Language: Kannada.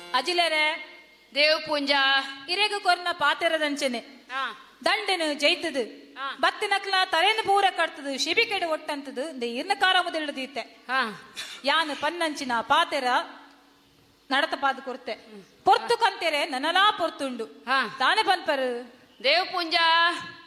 ಅಜಿಲೇರೆ ದೇವ್ ಪೂಂಜಾ ಇರೇಗ ಕೊರ್ನ ಪಾತೆರದಂಚನೆ ದಂಡೆನು ಜೈತದು ಬತ್ತಿನಕ್ಲ ತಲೆನು ಪೂರ ಕಟ್ತದು ಶಿಬಿಕೆಡು ಒಟ್ಟಂತದು ಇರ್ನ ಕಾರ ಮುದಿಡದೀತೆ ಯಾನು ಪನ್ನಂಚಿನ ಪಾತೆರ ನಡತ ಪಾದ ಕೊರ್ತೆ ಪೊರ್ತು ಕಂತೆರೆ ನನಲಾ ಪೊರ್ತುಂಡು ತಾನೆ ಪನ್ಪರು ದೇವ್ ಪೂಂಜಾ